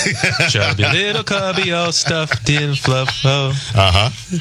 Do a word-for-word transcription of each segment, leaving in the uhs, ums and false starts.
Chubby little cubby all stuffed in fluff. Oh. Uh huh.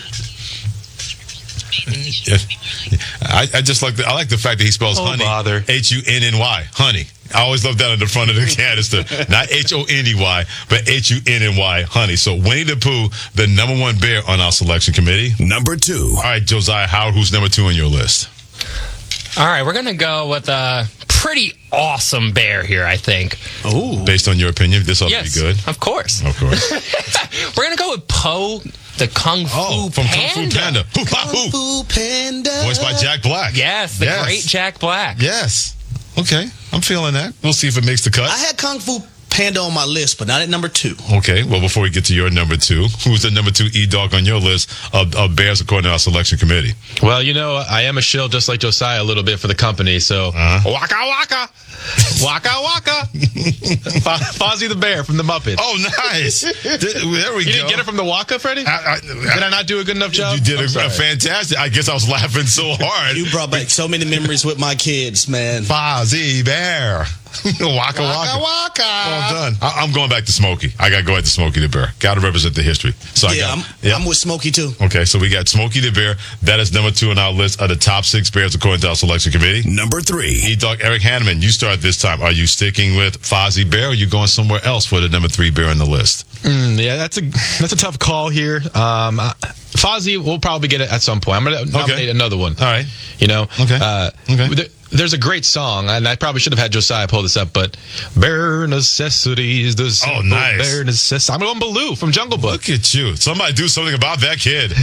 I, I just like the, I like the fact that he spells Oh, honey bother. H U N N Y, honey. I always love that on the front of the canister. Not H O N E Y, but H U N N Y, honey. So Winnie the Pooh, the number one bear on our selection committee. Number two. All right, Josiah Howard, who's number two on your list? All right, we're going to go with a pretty awesome bear here, I think. Ooh. Based on your opinion, this ought Yes, to be good. of course. Of course. We're going to go with Poe, the Kung Fu Oh, from Panda. Kung Fu Panda. Hoo, ha, Kung hoo. Fu Panda. Voiced by Jack Black. Yes, the Yes. great Jack Black. Yes. Okay, I'm feeling that. We'll see if it makes the cut. I had Kung Fu Panda on my list, but not at number two. Okay, well, before we get to your number two, who's the number two E-Dog on your list of, of bears according to our selection committee? Well, you know, I am a shill just like Josiah a little bit for the company, so Uh-huh. waka waka, waka waka. F- Fozzie the Bear from the Muppets. Oh, nice. There we you go. didn't get it from the Waka, Freddie? I, I, Did I not do a good enough job? You did I'm a, a sorry. fantastic. I guess I was laughing so hard. You brought back so many memories with my kids, man. Fozzie Bear. waka waka. waka. Well done. I, I'm going back to Smokey. I got to go ahead to Smokey the Bear. Got to represent the history. So I Yeah, got, I'm, yeah. I'm with Smokey too. Okay, so we got Smokey the Bear. That is number two on our list of the top six bears according to our selection committee. Number three. E-Dog Eric Hanneman, you start this time. Are you sticking with Fozzie Bear or are you going somewhere else for the number three bear on the list? Mm, yeah, that's a that's a tough call here. Um, uh, Fozzie will probably get it at some point. I'm going to nominate another one. All right. You know? Okay. Uh, Okay. there- there's a great song, and I probably should have had Josiah pull this up, but Bare Necessities, the simple Oh, nice. Bare Necessities. I'm going Baloo from Jungle Book. Look at you. Somebody do something about that kid.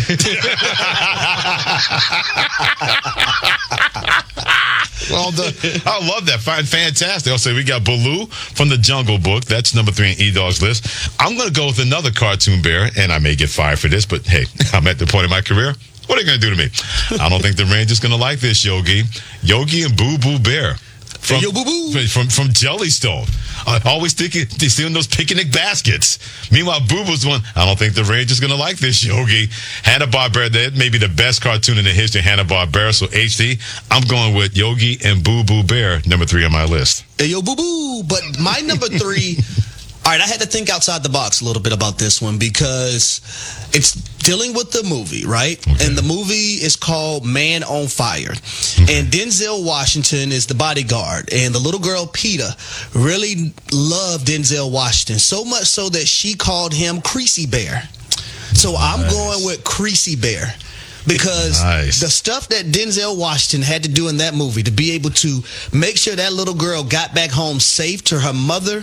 Well done. I love that. Fine, fantastic. I'll say we got Baloo from the Jungle Book. That's number three on E-Dog's list. I'm going to go with another cartoon bear, and I may get fired for this, but hey, I'm at the point in my career. What are they going to do to me? I don't think the Rangers going to like this, Yogi. Yogi and Boo Boo Bear. From, Hey, yo, Boo Boo. From, from Jellystone. I always thinking they stealing those picnic baskets. Meanwhile, Boo Boo's one. I don't think the Rangers going to like this, Yogi. Hanna-Barbera, that may be the best cartoon in the history of Hanna-Barbera. So H D, I'm going with Yogi and Boo Boo Bear, number three on my list. Hey, yo, boo boo. But my number three. All right, I had to think outside the box a little bit about this one because it's dealing with the movie, right? Okay. And the movie is called Man on Fire. And Denzel Washington is the bodyguard. And the little girl, Peter, really loved Denzel Washington, so much so that she called him Creasy Bear. So I'm Nice. going with Creasy Bear. Because Nice. the stuff that Denzel Washington had to do in that movie to be able to make sure that little girl got back home safe to her mother,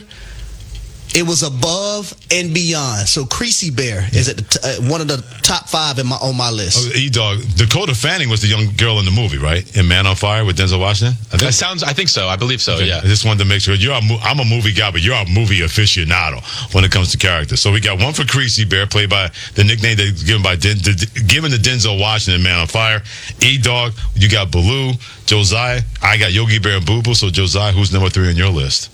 it was above and beyond. So Creasy Bear is at the t- uh, one of the top five in my on my list. Oh, E-Dog, Dakota Fanning was the young girl in the movie, right? In Man on Fire with Denzel Washington? I That sounds, I think so. I believe so, Okay. yeah. I just wanted to make sure. You're a mo- I'm a movie guy, but you're a movie aficionado when it comes to characters. So we got one for Creasy Bear, played by the nickname that's given by Den- the, given to Denzel Washington, Man on Fire. E-Dog, you got Baloo, Josiah. I got Yogi Bear and Boo Boo. So Josiah, who's number three on your list?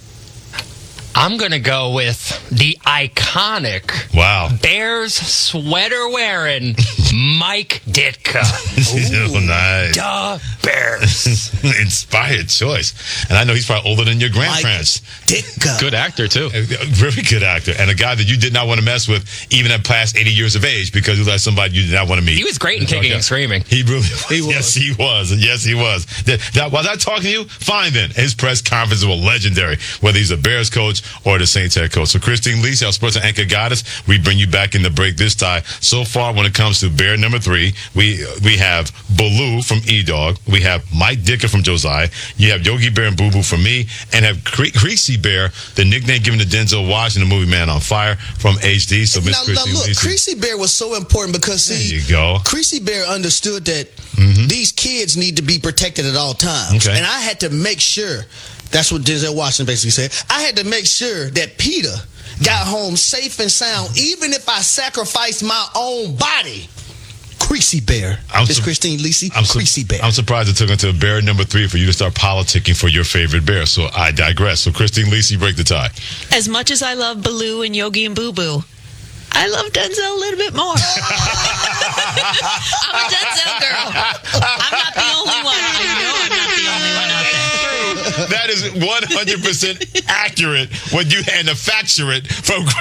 I'm going to go with the iconic Wow. Bears sweater wearing Mike Ditka. Oh, nice. Duh, Bears. Inspired choice. And I know he's probably older than your grandparents. Ditka. Good actor, too. A very good actor. And a guy that you did not want to mess with even at past eighty years of age because he was like somebody you did not want to meet. He was great in Kicking Okay. and Screaming. He really was. He was. Yes, he was. Yes, he was. That, that, was I talking to you? Fine then. His press conferences were legendary, whether he's a Bears coach or the Saints head coach. So Christine Lisi, our sports anchor goddess, we bring you back in the break this time. So far, when it comes to Bear number three, we we have Baloo from E-Dog. We have Mike Dicker from Josiah. You have Yogi Bear and Boo Boo from me. And have Cre- Creasy Bear, the nickname given to Denzel Washington, the movie Man on Fire, from H D. So Miss Now, now Christine look, Lisi. Creasy Bear was so important because There see, you go. Creasy Bear understood that Mhm. these kids need to be protected at all times. Okay. And I had to make sure, that's what Denzel Washington basically said, I had to make sure that Peter got home safe and sound, even if I sacrificed my own body. Creasy Bear. I'm This sur- Christine Lisi, I'm, su- Creasy Bear. I'm surprised it took until Bear number three for you to start politicking for your favorite bear. So I digress. So Christine Lisi, break the tie. As much as I love Baloo and Yogi and Boo Boo, I love Denzel a little bit more. I'm a Denzel girl. I'm not the only one. I know I'm not the only one out there. That is one hundred percent accurate when you manufacture it from